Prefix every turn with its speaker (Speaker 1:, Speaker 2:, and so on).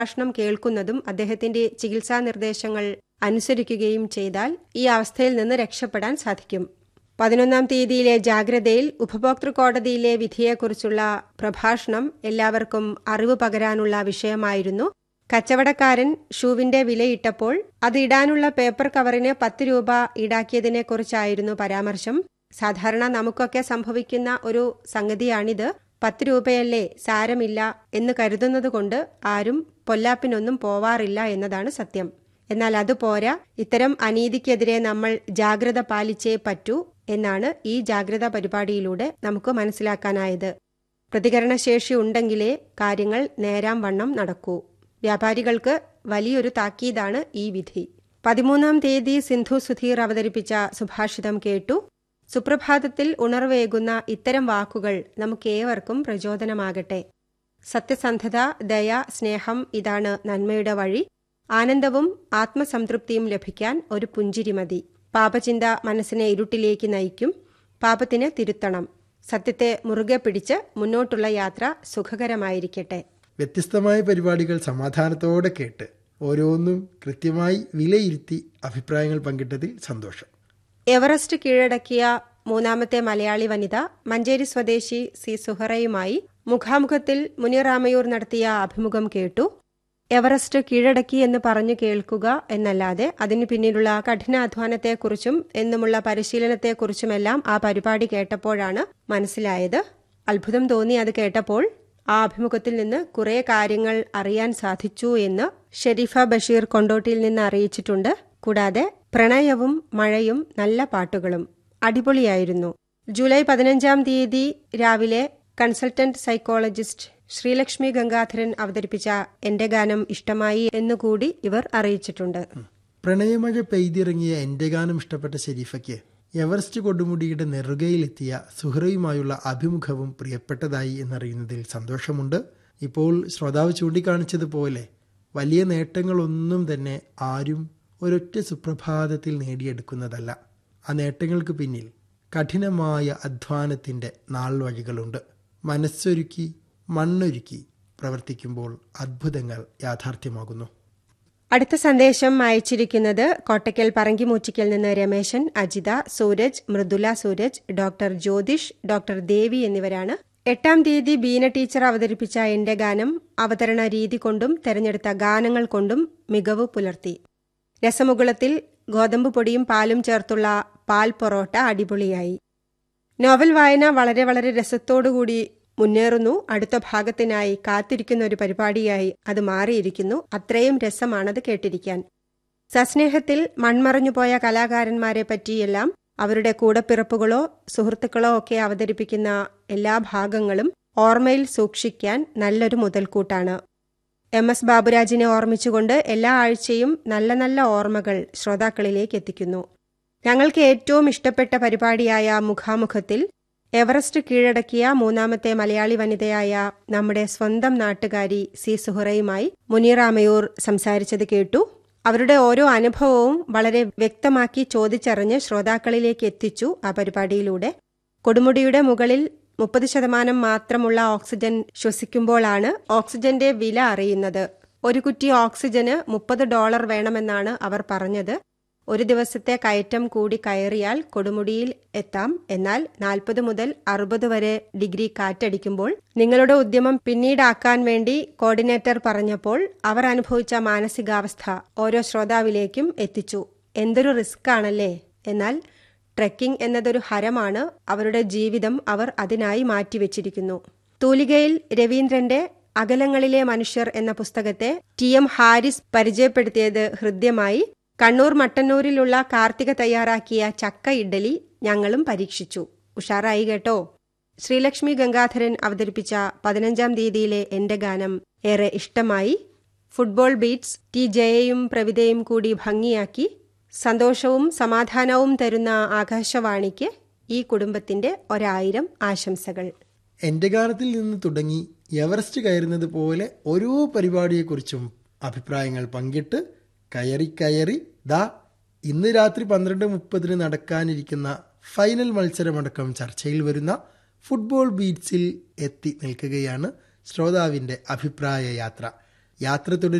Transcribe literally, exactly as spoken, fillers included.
Speaker 1: പ്രഭാഷണം കേൾക്കുന്നതും അദ്ദേഹത്തിന്റെ ചികിത്സാ നിർദ്ദേശങ്ങൾ അനുസരിക്കുകയും ചെയ്താൽ ഈ അവസ്ഥയിൽ നിന്ന് രക്ഷപ്പെടാൻ സാധിക്കും. പതിനൊന്നാം തീയതിയിലെ ജാഗ്രതയിൽ ഉപഭോക്തൃ കോടതിയിലെ വിധിയെക്കുറിച്ചുള്ള പ്രഭാഷണം എല്ലാവർക്കും അറിവ് പകരാനുള്ള വിഷയമായിരുന്നു. കച്ചവടക്കാരൻ ഷൂവിന്റെ വിലയിട്ടപ്പോൾ അത് ഇടാനുള്ള പേപ്പർ കവറിന് പത്ത് രൂപ ഈടാക്കിയതിനെക്കുറിച്ചായിരുന്നു പരാമർശം. സാധാരണ നമുക്കൊക്കെ സംഭവിക്കുന്ന ഒരു സംഗതിയാണിത്. പത്ത് രൂപയല്ലേ, സാരമില്ല എന്ന് കരുതുന്നതുകൊണ്ട് ആരും പൊല്ലാപ്പിനൊന്നും പോവാറില്ല എന്നതാണ് സത്യം. എന്നാൽ അതുപോരാ, ഇത്തരം അനീതിക്കെതിരെ നമ്മൾ ജാഗ്രത പാലിച്ചേ പറ്റൂ എന്നാണ് ഈ ജാഗ്രതാ പരിപാടിയിലൂടെ നമുക്ക് മനസ്സിലാക്കാനായത്. പ്രതികരണശേഷി ഉണ്ടെങ്കിലേ കാര്യങ്ങൾ നേരാം വണ്ണം നടക്കൂ. വ്യാപാരികൾക്ക് വലിയൊരു താക്കീതാണ് ഈ വിധി. പതിമൂന്നാം തീയതി സിന്ധു സുധീർ അവതരിപ്പിച്ച സുഭാഷിതം കേട്ടു. സുപ്രഭാതത്തിൽ ഉണർവേകുന്ന ഇത്തരം വാക്കുകൾ നമുക്കേവർക്കും പ്രചോദനമാകട്ടെ. സത്യസന്ധത, ദയ, സ്നേഹം ഇതാണ് നന്മയുടെ വഴി. ആനന്ദവും ആത്മസംതൃപ്തിയും ലഭിക്കാൻ ഒരു പുഞ്ചിരി മതി. പാപചിന്ത മനസ്സിനെ ഇരുട്ടിലേക്ക് നയിക്കും. പാപത്തിന് തിരുത്തണം. സത്യത്തെ മുറുകെ പിടിച്ച് മുന്നോട്ടുള്ള യാത്ര സുഖകരമായിരിക്കട്ടെ.
Speaker 2: വ്യത്യസ്തമായ പരിപാടികൾ സമാധാനത്തോടെ കേട്ട് ഓരോന്നും കൃത്യമായി വിലയിരുത്തി അഭിപ്രായങ്ങൾ പങ്കിട്ടതിൽ സന്തോഷം.
Speaker 1: എവറസ്റ്റ് കീഴടക്കിയ മൂന്നാമത്തെ മലയാളി വനിത മഞ്ചേരി സ്വദേശി സി സുഹറയുമായി മുഖാമുഖത്തിൽ മുനീർ ആമയൂർ നടത്തിയ അഭിമുഖം കേട്ടു. എവറസ്റ്റ് കീഴടക്കി എന്ന് പറഞ്ഞു കേൾക്കുക എന്നല്ലാതെ അതിനു പിന്നിലുള്ള കഠിനാധ്വാനത്തെക്കുറിച്ചും എന്നുമുള്ള പരിശീലനത്തെക്കുറിച്ചുമെല്ലാം ആ പരിപാടി കേട്ടപ്പോഴാണ് മനസ്സിലായത്. അത്ഭുതം തോന്നി അത് കേട്ടപ്പോൾ. ആ അഭിമുഖത്തിൽ നിന്ന് കുറെ കാര്യങ്ങൾ അറിയാൻ സാധിച്ചു എന്ന് ഷെരീഫ ബഷീർ കൊണ്ടോട്ടിയിൽ നിന്ന് അറിയിച്ചിട്ടുണ്ട്. കൂടാതെ പ്രണയവും മഴയും നല്ല പാട്ടുകളും അടിപൊളിയായിരുന്നു. ജൂലൈ പതിനഞ്ചാം തീയതി രാവിലെ കൺസൾട്ടന്റ് സൈക്കോളജിസ്റ്റ് ശ്രീലക്ഷ്മി ഗംഗാധരൻ അവതരിപ്പിച്ച എന്റെ ഗാനം ഇഷ്ടമായി എന്നുകൂടി ഇവർ അറിയിച്ചിട്ടുണ്ട്.
Speaker 2: പ്രണയമഴ പെയ്തിറങ്ങിയ എന്റെ ഗാനം ഇഷ്ടപ്പെട്ട ഷെരീഫയ്ക്ക് എവറസ്റ്റ് കൊടുമുടിയുടെ നെറുകയിലെത്തിയ സുഹറയുമായുള്ള അഭിമുഖവും പ്രിയപ്പെട്ടതായി എന്നറിയുന്നതിൽ സന്തോഷമുണ്ട്. ഇപ്പോൾ ശ്രോതാവ് ചൂണ്ടിക്കാണിച്ചതുപോലെ വലിയ നേട്ടങ്ങളൊന്നും തന്നെ ആരും ഒരൊറ്റ സുപ്രഭാതത്തിൽ നേടിയെടുക്കുന്നതല്ല. ആ നേട്ടങ്ങൾക്ക് പിന്നിൽ കഠിനമായ അധ്വാനത്തിൻ്റെ നാൾവഴികളുണ്ട്. മനസ്സൊരുക്കി മണ്ണൊരുക്കി പ്രവർത്തിക്കുമ്പോൾ അത്ഭുതങ്ങൾ യാഥാർത്ഥ്യമാകുന്നു.
Speaker 1: അടുത്ത സന്ദേശം അയച്ചിരിക്കുന്നത് കോട്ടയ്ക്കൽ പറങ്കിമൂച്ചിക്കൽ നിന്ന് രമേശൻ, അജിത, സൂരജ്, മൃദുല സൂരജ്, ഡോക്ടർ ജ്യോതിഷ്, ഡോക്ടർ ദേവി എന്നിവരാണ്. എട്ടാം തീയതി ബീന ടീച്ചർ അവതരിപ്പിച്ച എന്റെ ഗാനം അവതരണ രീതി കൊണ്ടും തെരഞ്ഞെടുത്ത ഗാനങ്ങൾ കൊണ്ടും മികവ് പുലർത്തി. രസമുകുളത്തിൽ ഗോതമ്പ് പൊടിയും പാലും ചേർത്തുള്ള പാൽ പൊറോട്ട അടിപൊളിയായി. നോവൽ വായന വളരെ വളരെ രസത്തോടുകൂടി മുന്നേറുന്നു. അടുത്ത ഭാഗത്തിനായി കാത്തിരിക്കുന്ന ഒരു പരിപാടിയായി അത് മാറിയിരിക്കുന്നു. അത്രയും രസമാണത് കേട്ടിരിക്കാൻ. സസ്നേഹത്തിൽ മൺമറഞ്ഞുപോയ കലാകാരന്മാരെ പറ്റിയെല്ലാം അവരുടെ കൂടപ്പിറപ്പുകളോ സുഹൃത്തുക്കളോ ഒക്കെ അവതരിപ്പിക്കുന്ന എല്ലാ ഭാഗങ്ങളും ഓർമ്മയിൽ സൂക്ഷിക്കാൻ നല്ലൊരു മുതൽക്കൂട്ടാണ്. എം എസ് ബാബുരാജിനെ ഓർമ്മിച്ചുകൊണ്ട് എല്ലാ ആഴ്ചയും നല്ല നല്ല ഓർമ്മകൾ ശ്രോതാക്കളിലേക്ക് എത്തിക്കുന്നു. ഞങ്ങൾക്ക് ഏറ്റവും ഇഷ്ടപ്പെട്ട പരിപാടിയായ മുഖാമുഖത്തിൽ എവറസ്റ്റ് കീഴടക്കിയ മൂന്നാമത്തെ മലയാളി വനിതയായ നമ്മുടെ സ്വന്തം നാട്ടുകാരി സി സുഹറയുമായി മുനീർ ആമയൂർ സംസാരിച്ചത് കേട്ടു. അവരുടെ ഓരോ അനുഭവവും വളരെ വ്യക്തമാക്കി ചോദിച്ചറിഞ്ഞ് ശ്രോതാക്കളിലേക്ക് എത്തിച്ചു ആ പരിപാടിയിലൂടെ. കൊടുമുടിയുടെ മുകളിൽ മുപ്പത് ശതമാനം മാത്രമുള്ള ഓക്സിജൻ ശ്വസിക്കുമ്പോഴാണ് ഓക്സിജന്റെ വില അറിയുന്നത്. ഒരു കുറ്റി ഓക്സിജന് മുപ്പത് ഡോളർ വേണമെന്നാണ് അവർ പറഞ്ഞത്. ഒരു ദിവസത്തെ കയറ്റം കൂടി കയറിയാൽ കൊടുമുടിയിൽ എത്താം. എന്നാൽ നാൽപ്പത് മുതൽ അറുപത് വരെ ഡിഗ്രി കാറ്റടിക്കുമ്പോൾ നിങ്ങളുടെ ഉദ്യമം പിന്നീടാക്കാൻ വേണ്ടി കോർഡിനേറ്റർ പറഞ്ഞപ്പോൾ അവർ അനുഭവിച്ച മാനസികാവസ്ഥ ഓരോ ശ്രോതാവിലേക്കും എത്തിച്ചു. എന്തൊരു റിസ്ക് ആണല്ലേ. എന്നാൽ ട്രെക്കിംഗ് എന്നതൊരു ഹരമാണ്. അവരുടെ ജീവിതം അവർ അതിനായി മാറ്റിവെച്ചിരിക്കുന്നു. തൂലികയിൽ രവീന്ദ്രന്റെ അകലങ്ങളിലെ മനുഷ്യർ എന്ന പുസ്തകത്തെ ടി എം ഹാരിസ് പരിചയപ്പെടുത്തിയത് ഹൃദ്യമായി. കണ്ണൂർ മട്ടന്നൂരിലുള്ള കാർത്തിക തയ്യാറാക്കിയ ചക്ക ഇഡ്ഡലി ഞങ്ങളും പരീക്ഷിച്ചു. ഉഷാറായി കേട്ടോ. ശ്രീലക്ഷ്മി ഗംഗാധരൻ അവതരിപ്പിച്ച പതിനഞ്ചാം തീയതിയിലെ എന്റെ ഗാനം ഏറെ ഇഷ്ടമായി. ഫുട്ബോൾ ബീറ്റ്സ് ടി ജയയും പ്രവിതയും കൂടി ഭംഗിയാക്കി. സന്തോഷവും സമാധാനവും തരുന്ന ആകാശവാണിക്ക് ഈ കുടുംബത്തിന്റെ ഒരായിരം ആശംസകൾ.
Speaker 2: എന്റെ ഗാനത്തിൽ നിന്ന് തുടങ്ങി എവറസ്റ്റ് കയറുന്നത് പോലെ ഓരോ പരിപാടിയെക്കുറിച്ചും അഭിപ്രായങ്ങൾ പങ്കിട്ട് കയറി കയറി ദാ ഇന്ന് രാത്രി പന്ത്രണ്ട് മുപ്പതിന് നടക്കാനിരിക്കുന്ന ഫൈനൽ മത്സരമടക്കം ചർച്ചയിൽ വരുന്ന ഫുട്ബോൾ ബീറ്റ്സിൽ എത്തി നിൽക്കുകയാണ് ശ്രോതാവിൻ്റെ അഭിപ്രായ യാത്ര. യാത്ര തുടരും.